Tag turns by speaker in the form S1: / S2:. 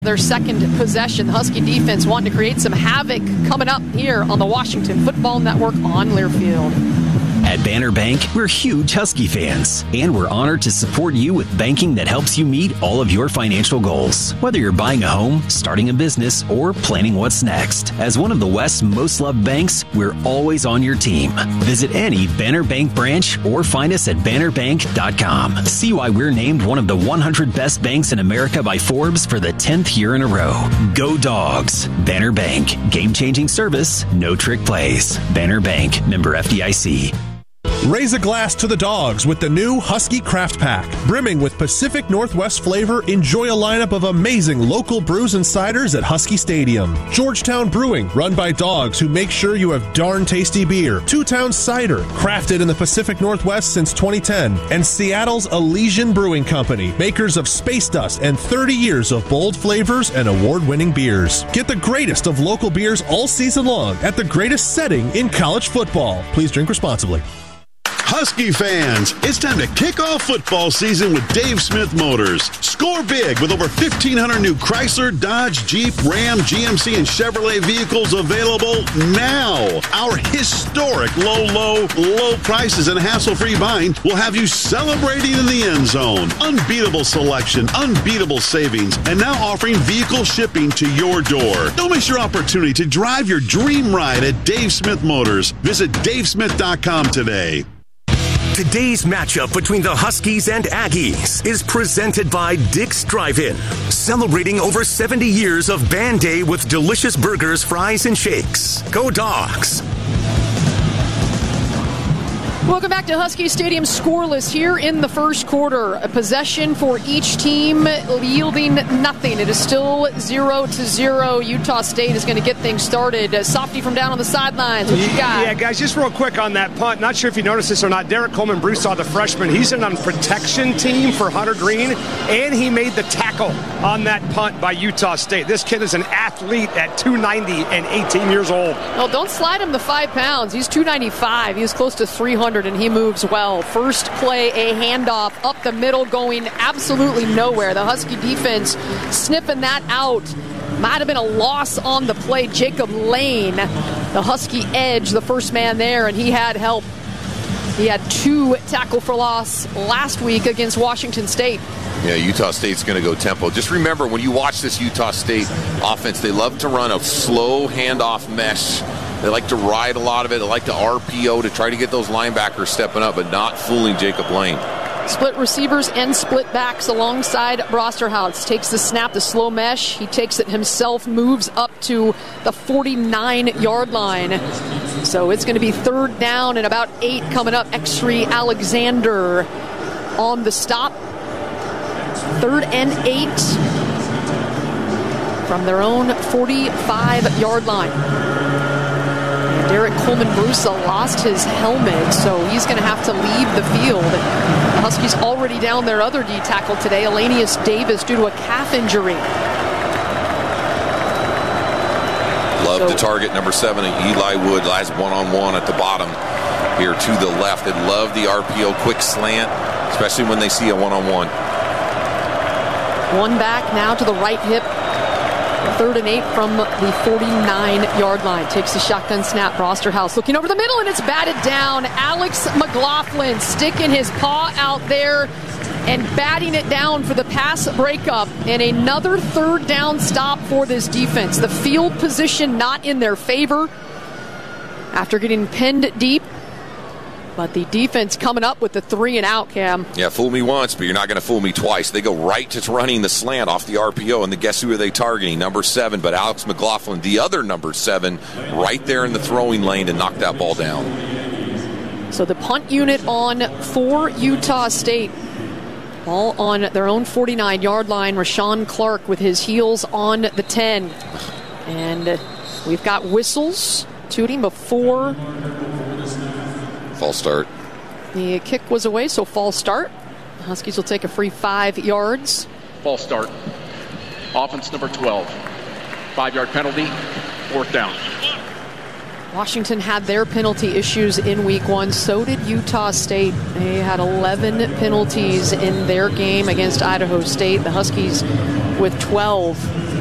S1: Their second possession. The Husky defense wanting to create some havoc coming up here on the Washington Football Network on Learfield.
S2: At Banner Bank, we're huge Husky fans, and we're honored to support you with banking that helps you meet all of your financial goals. Whether you're buying a home, starting a business, or planning what's next. As one of the West's most loved banks, we're always on your team. Visit any Banner Bank branch or find us at bannerbank.com. See why we're named one of the 100 best banks in America by Forbes for the 10th year in a row. Go Dogs. Banner Bank. Game-changing service, no trick plays. Banner Bank. Member FDIC.
S3: Raise a glass to the Dogs with the new Husky Craft Pack. Brimming with Pacific Northwest flavor, enjoy a lineup of amazing local brews and ciders at Husky Stadium. Georgetown Brewing, run by dogs who make sure you have darn tasty beer. Two Towns Cider, crafted in the Pacific Northwest since 2010. And Seattle's Elysian Brewing Company, makers of Space Dust and 30 years of bold flavors and award-winning beers. Get the greatest of local beers all season long at the greatest setting in college football. Please drink responsibly.
S4: Husky fans, it's time to kick off football season with Dave Smith Motors. Score big with over 1,500 new Chrysler, Dodge, Jeep, Ram, GMC, and Chevrolet vehicles available now. Our historic low prices and hassle-free buying will have you celebrating in the end zone. Unbeatable selection, unbeatable savings, and now offering vehicle shipping to your door. Don't miss your opportunity to drive your dream ride at Dave Smith Motors. Visit davesmith.com today.
S5: Today's matchup between the Huskies and Aggies is presented by Dick's Drive-In, celebrating over 70 years of Band Day with delicious burgers, fries, and shakes. Go Dogs!
S1: Welcome back to Husky Stadium, scoreless here in the first quarter. A possession for each team yielding nothing. It is still 0-0. Utah State is going to get things started. Softy from down on the sidelines. What you got?
S6: Yeah, guys, just real quick on that punt. Not sure if you noticed this or not. Derek Coleman Broussard, the freshman, he's in on protection team for Hunter Green, and he made the tackle on that punt by Utah State. This kid is an athlete at 290 and 18 years old.
S1: Well, don't slide him the 5 pounds. He's 295. He's close to 300. And he moves well. First play, a handoff up the middle, going absolutely nowhere. The Husky defense sniffing that out. Might have been a loss on the play. Jacob Lane, the Husky edge, the first man there, and he had help. He had 2 tackle for loss last week against Washington State.
S7: Yeah, Utah State's going to go tempo. Just remember, when you watch this Utah State offense, they love to run a slow handoff mesh. They like to ride a lot of it. They like to RPO to try to get those linebackers stepping up, but not fooling Jacob Lane.
S1: Split receivers and split backs alongside Brosterhouse. Takes the snap, the slow mesh. He takes it himself, moves up to the 49-yard line. So it's going to be 3rd down and about 8 coming up. Exree Alexander on the stop. 3rd and 8 from their own 45-yard line. Derek Coleman Broussard lost his helmet, so he's going to have to leave the field. The Huskies already down their other D tackle today, Elanius Davis, due to a calf injury.
S7: Love to target number 7, Eli Wood, lies one-on-one at the bottom here to the left. They love the RPO quick slant, especially when they see a one-on-one.
S1: One back now to the right hip. 3rd and 8 from the 49-yard line. Takes the shotgun snap. Brosterhouse looking over the middle, and it's batted down. Alex McLaughlin sticking his paw out there and batting it down for the pass breakup. And another 3rd down stop for this defense. The field position not in their favor after getting pinned deep. But the defense coming up with the 3 and out, Cam.
S7: Yeah, fool me once, but you're not going to fool me twice. They go right to running the slant off the RPO, and guess who are they targeting? Number 7, but Alex McLaughlin, the other number 7, right there in the throwing lane to knock that ball down.
S1: So the punt unit on for Utah State. Ball on their own 49-yard line. Rashawn Clark with his heels on the 10. And we've got whistles tooting before
S7: false start.
S1: The kick was away, so false start. The Huskies will take a free 5 yards.
S8: False start. Offense number 12. 5-yard penalty. 4th down.
S1: Washington had their penalty issues in week 1. So did Utah State. They had 11 penalties in their game against Idaho State. The Huskies with 12.